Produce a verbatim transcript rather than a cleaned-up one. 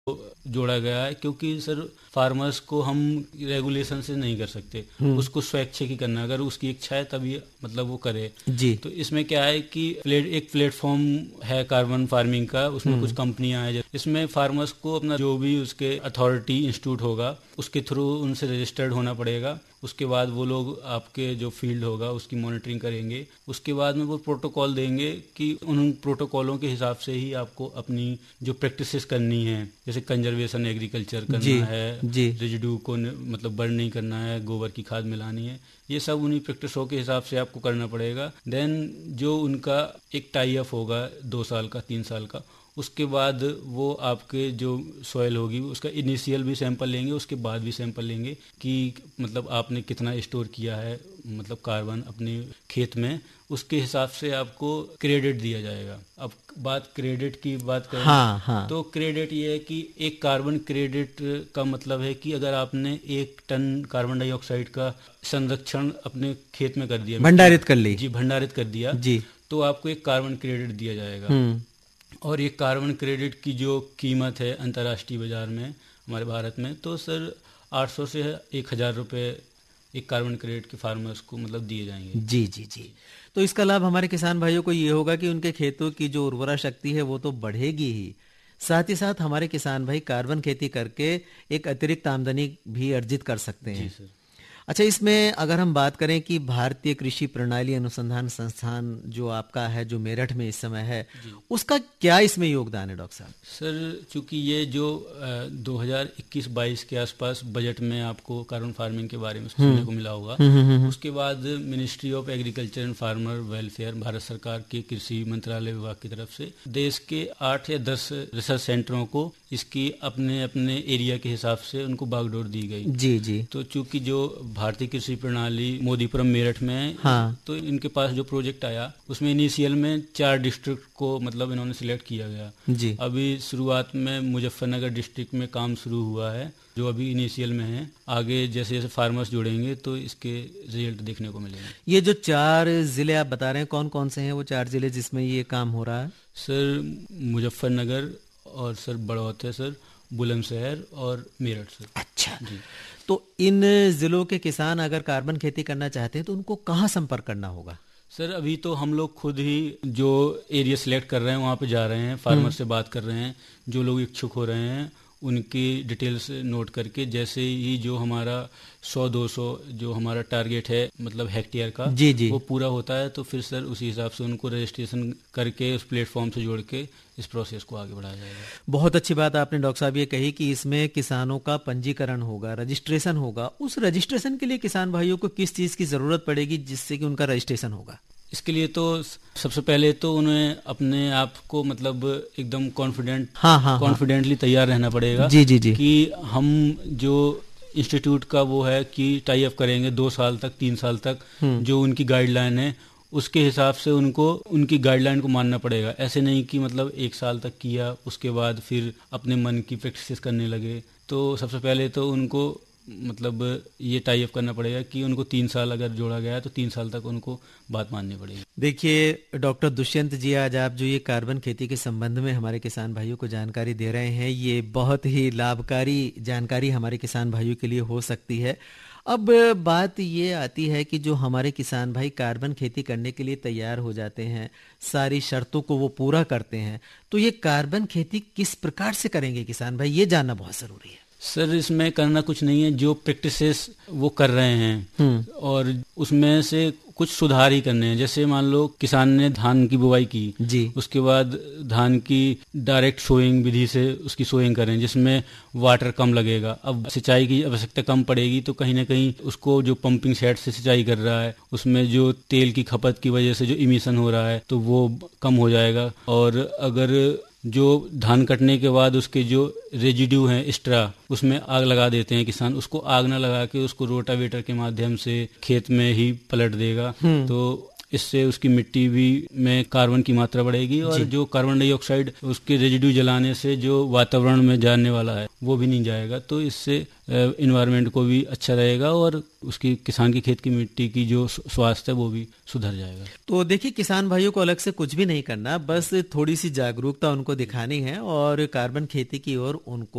जोड़ा गया है, क्योंकि सर फार्मर्स को हम रेगुलेशन से नहीं कर सकते, उसको स्वैच्छिक ही करना है। अगर उसकी इच्छा है तभी मतलब वो करे जी। तो इसमें क्या है कि प्लेट, एक प्लेटफॉर्म है कार्बन फार्मिंग का, उसमें कुछ कंपनियां हैं। इसमें फार्मर्स को अपना जो भी उसके अथॉरिटी इंस्टीट्यूट होगा उसके थ्रू उनसे रजिस्टर्ड होना पड़ेगा। उसके बाद वो लोग आपके जो फील्ड होगा उसकी मॉनिटरिंग करेंगे। उसके बाद में वो प्रोटोकॉल देंगे कि उन प्रोटोकॉलों के हिसाब से ही आपको अपनी जो प्रैक्टिसेस करनी है, जैसे कंजर्वेशन एग्रीकल्चर करना जी, है, जी। रेजिड्यू को मतलब बर्न नहीं करना है, गोबर की खाद मिलानी है, ये सब उन्हीं प्रैक्टिसों के हिसाब से आपको करना पड़ेगा। देन जो उनका एक टाई अप होगा दो साल का, तीन साल का, उसके बाद वो आपके जो सॉइल होगी उसका इनिशियल भी सैंपल लेंगे, उसके बाद भी सैंपल लेंगे कि मतलब आपने कितना स्टोर किया है मतलब कार्बन अपने खेत में, उसके हिसाब से आपको क्रेडिट दिया जाएगा। अब बात क्रेडिट की बात करें हाँ, हाँ। तो क्रेडिट ये है कि एक कार्बन क्रेडिट का मतलब है कि अगर आपने एक टन कार्बन डाइऑक्साइड का संरक्षण अपने खेत में कर दिया, भंडारित कर ली, जी भंडारित कर दिया, जी, तो आपको एक कार्बन क्रेडिट दिया जाएगा। हम्म और ये कार्बन क्रेडिट की जो कीमत है अंतर्राष्ट्रीय बाजार में हमारे भारत में, तो सर आठ सौ से एक हज़ार रुपये एक कार्बन क्रेडिट के फार्मर्स को मतलब दिए जाएंगे। जी, जी, जी। तो इसका लाभ हमारे किसान भाइयों को ये होगा कि उनके खेतों की जो उर्वरा शक्ति है वो तो बढ़ेगी ही, साथ ही साथ हमारे किसान भाई कार्बन खेती करके एक अतिरिक्त आमदनी भी अर्जित कर सकते जी हैं। सर। अच्छा, इसमें अगर हम बात करें कि भारतीय कृषि प्रणाली अनुसंधान संस्थान जो आपका है, जो मेरठ में इस समय है, उसका क्या इसमें योगदान है डॉक्टर साहब? सर चूंकि ये जो दो हज़ार इक्कीस बाईस के आसपास बजट में आपको कार्बन फार्मिंग के बारे में सुनने को मिला होगा, उसके बाद ministry of agriculture and farmer welfare, Bharat सरकार के कृषि मंत्रालय विभाग की तरफ से देश के आठ या दस रिसर्च सेंटरों को इसकी अपने अपने एरिया के हिसाब से उनको बागडोर दी गई। जी, जी। तो चूंकि जो भारतीय कृषि प्रणाली मोदीपुरम मेरठ में है, हाँ। तो इनके पास जो प्रोजेक्ट आया उसमें इनिशियल में चार डिस्ट्रिक्ट को मतलब इन्होंने सिलेक्ट किया गया। जी। अभी शुरुआत में मुजफ्फरनगर डिस्ट्रिक्ट में काम शुरू हुआ है, जो अभी इनिशियल में है। आगे जैसे जैसे फार्मर्स जुड़ेंगे तो इसके रिजल्ट देखने को मिलेंगे। ये जो चार जिले आप बता रहे हैं, कौन कौन से हैं वो चार जिले जिसमें ये काम हो रहा है? सर मुजफ्फरनगर और सर बड़ौत है सर, बुलंदशहर और मेरठ सर। अच्छा जी। तो इन जिलों के किसान अगर कार्बन खेती करना चाहते हैं तो उनको कहाँ संपर्क करना होगा? सर अभी तो हम लोग खुद ही जो एरिया सिलेक्ट कर रहे हैं वहाँ पे जा रहे हैं, फार्मर से बात कर रहे हैं, जो लोग इच्छुक हो रहे हैं उनकी डिटेल्स नोट करके, जैसे ही जो हमारा सौ दो सौ जो हमारा टारगेट है मतलब हेक्टेयर का, जी, जी। वो पूरा होता है तो फिर सर उसी हिसाब से उनको रजिस्ट्रेशन करके उस प्लेटफॉर्म से जोड़ के इस प्रोसेस को आगे बढ़ाया जाएगा। बहुत अच्छी बात आपने डॉक्टर साहब ये कही कि इसमें किसानों का पंजीकरण होगा, रजिस्ट्रेशन होगा। उस रजिस्ट्रेशन के लिए किसान भाइयों को किस चीज़ की ज़रूरत पड़ेगी जिससे कि उनका रजिस्ट्रेशन होगा? इसके लिए तो सबसे पहले तो उन्हें अपने आप को मतलब एकदम कॉन्फिडेंट हाँ, हाँ, कॉन्फिडेंटली तैयार रहना पड़ेगा। जी, जी, जी। कि हम जो इंस्टीट्यूट का वो है कि टाई अप करेंगे दो साल तक, तीन साल तक, जो उनकी गाइडलाइन है उसके हिसाब से उनको उनकी गाइडलाइन को मानना पड़ेगा। ऐसे नहीं कि मतलब एक साल तक किया उसके बाद फिर अपने मन की प्रैक्टिस करने लगे। तो सबसे पहले तो उनको मतलब ये टाई अप करना पड़ेगा कि उनको तीन साल अगर जोड़ा गया है तो तीन साल तक उनको बात माननी पड़ेगी। देखिए डॉक्टर दुष्यंत जी, आज आप जो ये कार्बन खेती के संबंध में हमारे किसान भाइयों को जानकारी दे रहे हैं, ये बहुत ही लाभकारी जानकारी हमारे किसान भाइयों के लिए हो सकती है। अब बात ये आती है कि जो हमारे किसान भाई कार्बन खेती करने के लिए तैयार हो जाते हैं, सारी शर्तों को वो पूरा करते हैं, तो ये कार्बन खेती किस प्रकार से करेंगे किसान भाई, ये जानना बहुत ज़रूरी है। सर इसमें करना कुछ नहीं है, जो प्रैक्टिसेस वो कर रहे हैं और उसमें से कुछ सुधार ही करने हैं। जैसे मान लो किसान ने धान की बुवाई की जी, उसके बाद धान की डायरेक्ट सोइंग विधि से उसकी सोइंग करें जिसमें वाटर कम लगेगा। अब सिंचाई की आवश्यकता कम पड़ेगी तो कहीं ना कहीं उसको जो पंपिंग सेट से सिंचाई कर रहा है उसमें जो तेल की खपत की वजह से जो इमिशन हो रहा है तो वो कम हो जाएगा। और अगर जो धान कटने के बाद उसके जो रेजिड्यू हैं एक्स्ट्रा, उसमें आग लगा देते हैं किसान, उसको आग ना लगा के उसको रोटावेटर के माध्यम से खेत में ही पलट देगा, तो इससे उसकी मिट्टी भी में कार्बन की मात्रा बढ़ेगी और जो कार्बन डाइऑक्साइड उसके रेजिड्यू जलाने से जो वातावरण में जाने वाला है वो भी नहीं जाएगा। तो इससे इन्वायरमेंट को भी अच्छा रहेगा और उसकी किसान की खेत की मिट्टी की जो स्वास्थ्य है वो भी सुधर जाएगा। तो देखिए किसान भाइयों को अलग से कुछ भी नहीं करना, बस थोड़ी सी जागरूकता उनको दिखानी है और कार्बन खेती की ओर उनको